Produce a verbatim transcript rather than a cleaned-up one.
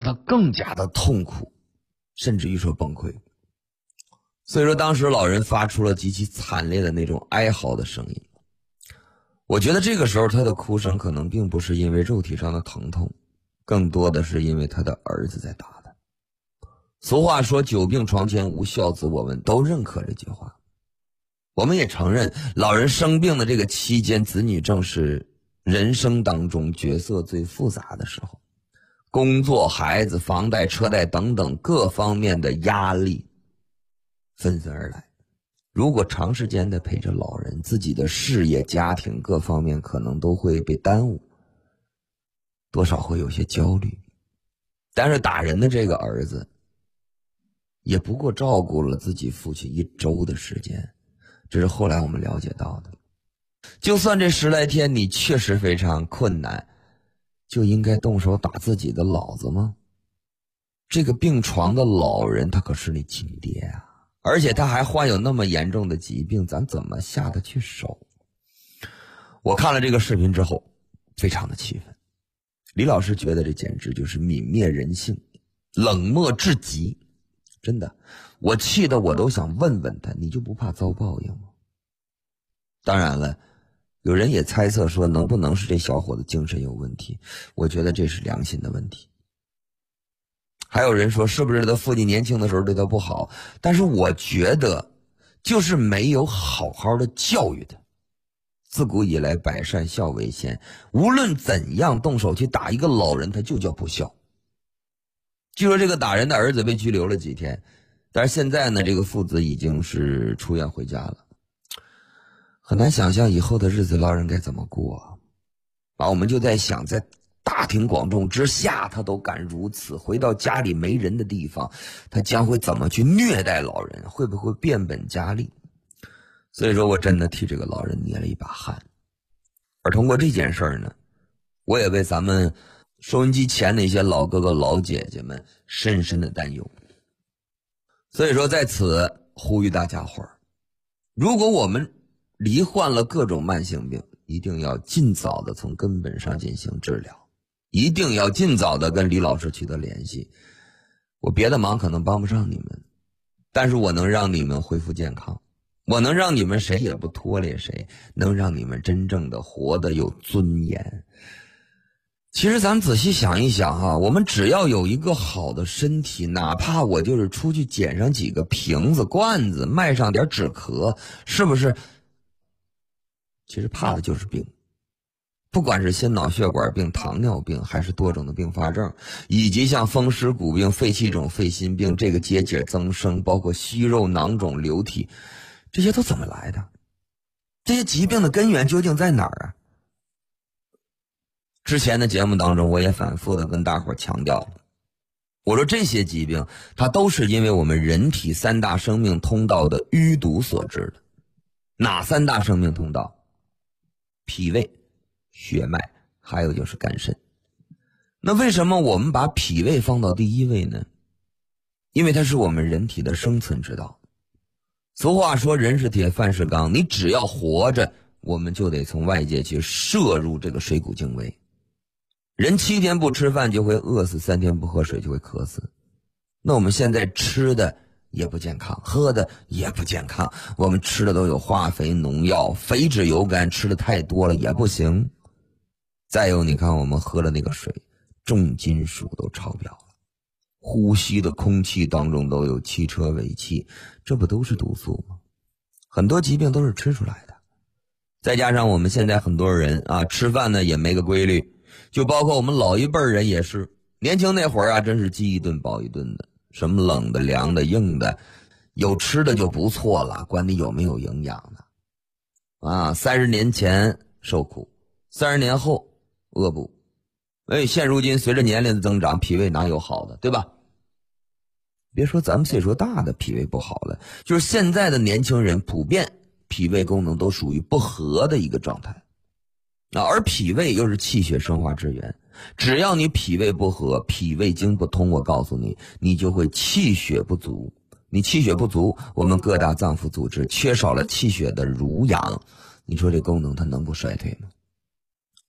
他更加的痛苦，甚至于说崩溃。所以说当时老人发出了极其惨烈的那种哀嚎的声音。我觉得这个时候他的哭声可能并不是因为肉体上的疼痛，更多的是因为他的儿子在打他。俗话说久病床前无孝子，我们都认可这句话。我们也承认老人生病的这个期间，子女正是人生当中角色最复杂的时候，工作、孩子、房贷、车贷等等各方面的压力纷纷而来。如果长时间的陪着老人，自己的事业、家庭各方面可能都会被耽误，多少会有些焦虑。但是打人的这个儿子也不过照顾了自己父亲一周的时间，这是后来我们了解到的。就算这十来天你确实非常困难，就应该动手打自己的老子吗？这个病床的老人他可是你亲爹啊，而且他还患有那么严重的疾病，咱怎么下得去手？我看了这个视频之后非常的气愤。李老师觉得这简直就是泯灭人性，冷漠至极。真的，我气得我都想问问他，你就不怕遭报应吗？当然了，有人也猜测说能不能是这小伙子精神有问题，我觉得这是良心的问题。还有人说是不是他父亲年轻的时候对他不好，但是我觉得就是没有好好的教育他。自古以来百善孝为先，无论怎样动手去打一个老人，他就叫不孝。据说这个打人的儿子被拘留了几天，但是现在呢，这个父子已经是出院回家了。很难想象以后的日子老人该怎么过啊！我们就在想，在大庭广众之下他都敢如此，回到家里没人的地方，他将会怎么去虐待老人，会不会变本加厉？所以说我真的替这个老人捏了一把汗。而通过这件事儿呢，我也为咱们收音机前那些老哥哥老姐姐们深深的担忧。所以说在此呼吁大家伙儿，如果我们罹患了各种慢性病，一定要尽早的从根本上进行治疗，一定要尽早的跟李老师取得联系。我别的忙可能帮不上你们，但是我能让你们恢复健康，我能让你们谁也不拖累谁，能让你们真正的活得有尊严。其实咱们仔细想一想哈，我们只要有一个好的身体，哪怕我就是出去捡上几个瓶子罐子，卖上点纸壳，是不是？其实怕的就是病，不管是心脑血管病、糖尿病，还是多种的并发症，以及像风湿骨病、肺气肿、肺心病，这个结节增生，包括息肉、囊肿、瘤体，这些都怎么来的？这些疾病的根源究竟在哪儿啊？之前的节目当中我也反复的跟大伙强调了，我说这些疾病它都是因为我们人体三大生命通道的淤堵所致的。哪三大生命通道？脾胃、血脉，还有就是肝肾。那为什么我们把脾胃放到第一位呢？因为它是我们人体的生存之道。俗话说人是铁，饭是钢，你只要活着，我们就得从外界去摄入这个水谷精微。人七天不吃饭就会饿死，三天不喝水就会渴死。那我们现在吃的也不健康，喝的也不健康，我们吃的都有化肥、农药，肥脂油甘，吃的太多了也不行。再有你看我们喝的那个水，重金属都超标了，呼吸的空气当中都有汽车尾气，这不都是毒素吗？很多疾病都是吃出来的。再加上我们现在很多人啊，吃饭呢也没个规律，就包括我们老一辈人也是，年轻那会儿啊，真是饥一顿饱一顿的，什么冷的、凉的、硬的，有吃的就不错了，管你有没有营养呢。啊，三十年前受苦，三十年后恶补。哎，现如今随着年龄的增长，脾胃哪有好的，对吧？别说咱们岁数大的脾胃不好了，就是现在的年轻人普遍脾胃功能都属于不和的一个状态。啊，而脾胃又是气血生化之源，只要你脾胃不和，脾胃经不通，我告诉你，你就会气血不足。你气血不足，我们各大脏腑组织缺少了气血的濡养，你说这功能它能不衰退吗？